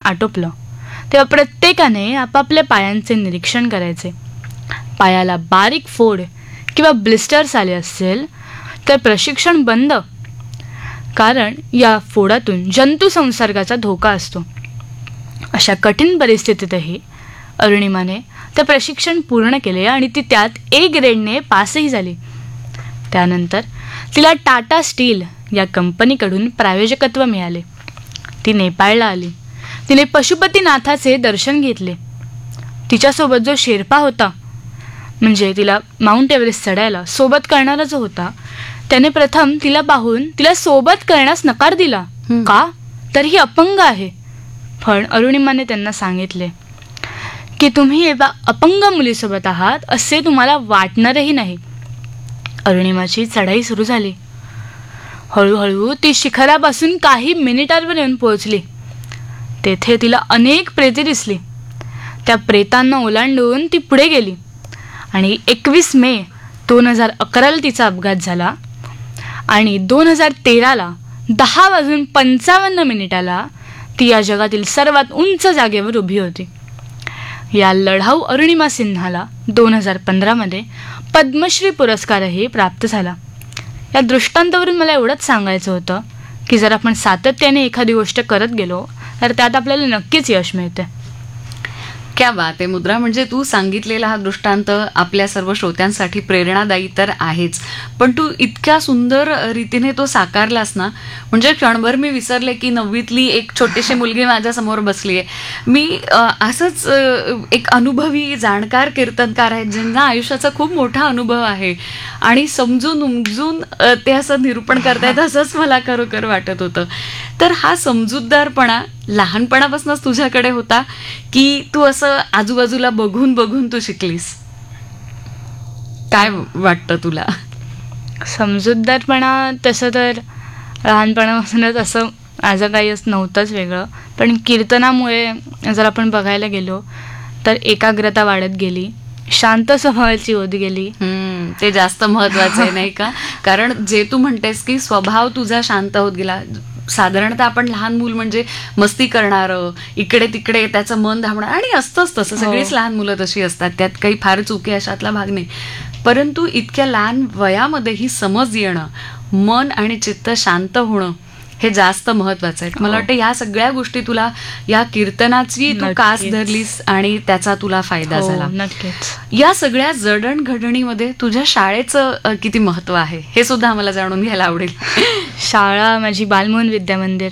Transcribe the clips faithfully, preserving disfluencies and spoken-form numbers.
आटोपलं तेव्हा प्रत्येकाने आपापल्या पायांचे निरीक्षण करायचे. पायाला बारीक फोड किंवा ब्लिस्टर्स आले असेल तर प्रशिक्षण बंद, कारण या फोडातून जंतू संसर्गाचा धोका असतो. अशा कठीण परिस्थितीतही अरुणिमाने ते प्रशिक्षण पूर्ण केले आणि ती त्यात ए ग्रेडने पासही झाली. त्यानंतर तिला टाटा स्टील या कंपनीकडून प्रायोजकत्व मिळाले. ती नेपाळला आली. तिने पशुपतीनाथाचे दर्शन घेतले. तिच्यासोबत जो शेर्पा होता, म्हणजे तिला माउंट एव्हरेस्ट चढायला सोबत करणारा जो होता, त्याने प्रथम तिला पाहून तिला सोबत करण्यास नकार दिला. का? तर ही अपंग आहे. पण अरुणिमाने त्यांना सांगितले की तुम्ही एका अपंग मुलीसोबत आहात असे तुम्हाला वाटणारही नाही. अरुणिमाची चढाई सुरू झाली. हळूहळू ती शिखरापासून काही मिनिटांवर येऊन पोहोचली. तेथे तिला अनेक प्रेते दिसली. त्या प्रेतांना ओलांडून ती पुढे गेली आणि एकवीस मे दोन हजार अकराला तिचा अपघात झाला आणि दोन हजार तेराला दहा वाजून पंचावन्न मिनिटाला ती या जगातील सर्वात उंच जागेवर उभी होती. या लढाऊ अरुणिमा सिन्हाला दोन हजार पंधरामध्ये पद्मश्री पुरस्कारही प्राप्त झाला. या दृष्टांतावरून मला एवढंच सांगायचं होतं की जर आपण सातत्याने एखादी गोष्ट करत गेलो तर त्यात आपल्याला नक्कीच यश मिळते. क्या बात आहे मुद्रा. म्हणजे तू सांगितलेला हा दृष्टांत आपल्या सर्व श्रोत्यांसाठी प्रेरणादायी तर आहेच, पण तू इतक्या सुंदर रीतीने तो साकारलास ना, म्हणजे क्षणभर मी विसरले की नववीतली एक छोटीशी मुलगी माझ्यासमोर बसली आहे. मी असंच एक अनुभवी जाणकार कीर्तनकार आहेत ज्यांना आयुष्याचा खूप मोठा अनुभव आहे आणि समजून उमजून ते असं निरूपण करतायत असंच मला खरोखर वाटत होतं. तर हा समजूतदारपणा लहानपणापासूनच तुझ्याकडे होता की तू असं आजूबाजूला बघून बघून तू शिकलीस? काय वाटतं तुला? समजूतदारपणा तसं तर लहानपणापासूनच असं माझं काही असं नव्हतंच वेगळं, पण कीर्तनामुळे जर आपण बघायला गेलो तर एकाग्रता वाढत गेली, शांत स्वभावाची होत गेली. ते जास्त महत्वाचं आहे नाही का? कारण जे तू म्हणतेस की स्वभाव तुझा शांत होत गेला. साधारणतः आपण लहान मूल म्हणजे मस्ती करणारं, इकडे तिकडे त्याचं मन धावणार, आणि असतंच तसं, सगळीच लहान मुलं तशी असतात, त्यात काही फार चुकी अशातला भाग नाही. परंतु इतक्या लहान वयामध्ये ही समज येणं, मन आणि चित्त शांत होणं हे जास्त महत्वाचं आहे. मला वाटतं या सगळ्या गोष्टी तुला या कीर्तनाची तू कास धरलीस आणि त्याचा तुला फायदा झाला. नक्कीच. या सगळ्या जडणघडणीमध्ये तुझ्या शाळेचं किती महत्व आहे हे सुद्धा आम्हाला जाणून घ्यायला आवडेल. शाळा माझी बालमोहन विद्या मंदिर,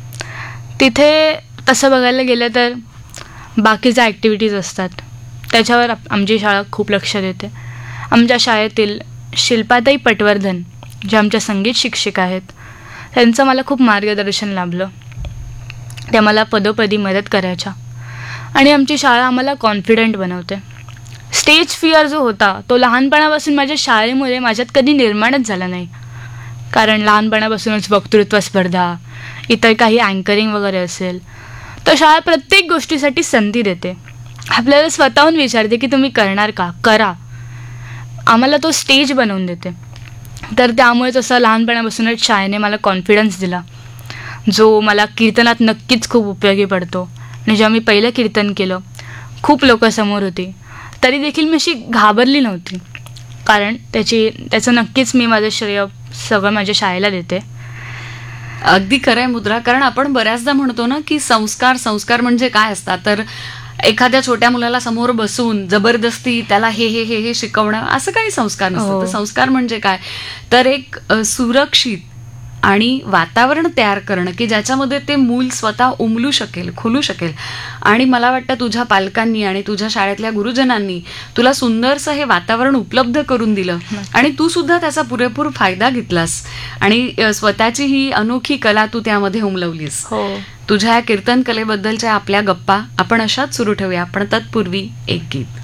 तिथे तसं बघायला गेलं तर बाकीच्या ॲक्टिव्हिटीज असतात त्याच्यावर आमची शाळा खूप लक्ष देते. आमच्या शाळेतील शिल्पाताई पटवर्धन ज्या आमच्या संगीत शिक्षिका आहेत, त्यांचं मला खूप मार्गदर्शन लाभलं. त्या मला पदोपदी मदत करायच्या आणि आमची शाळा आम्हाला कॉन्फिडंट बनवते. स्टेज फिअर जो होता तो लहानपणापासून माझ्या शाळेमुळे माझ्यात कधी निर्माणच झाला नाही, कारण लहानपणापासूनच वक्तृत्व स्पर्धा, इतर काही अँकरिंग वगैरे असेल तर शाळा प्रत्येक गोष्टीसाठी संधी देते. आपल्याला स्वतःहून विचारते की तुम्ही करणार का, करा. आम्हाला तो स्टेज बनवून देते. तर त्यामुळेच असं लहानपणापासूनच शाळेने मला कॉन्फिडन्स दिला, जो मला कीर्तनात नक्कीच खूप उपयोगी पडतो. आणि जेव्हा मी पहिलं कीर्तन केलं, खूप लोकं समोर होती, तरी देखील मी अशी घाबरली नव्हती, कारण त्याची त्याचं नक्कीच मी माझं श्रेय सगळं माझ्या शाळेला देते. अगदी खरं आहे मुद्रा. कारण आपण बऱ्याचदा म्हणतो ना की संस्कार संस्कार म्हणजे काय असतात, तर एखाद्या छोट्या मुलाला समोर बसून जबरदस्ती त्याला हे हे हे हे शिकवणं असं काही संस्कार नसतं. तर संस्कार म्हणजे काय, तर एक सुरक्षित आणि वातावरण तयार करणं की ज्याच्यामध्ये ते मूल स्वतः उमलू शकेल, खुलू शकेल. आणि मला वाटतं तुझ्या पालकांनी आणि तुझ्या शाळेतल्या गुरुजनांनी तुला सुंदरसं हे वातावरण उपलब्ध करून दिलं आणि तू सुद्धा त्याचा पुरेपूर फायदा घेतलास आणि स्वतःची ही अनोखी कला तू त्यामध्ये उमलवलीस. हो. तुझ्या कीर्तन कलेबद्दलच्या आपल्या गप्पा आपण अशाच सुरू ठेवूया, पण तत्पूर्वी एक गीत.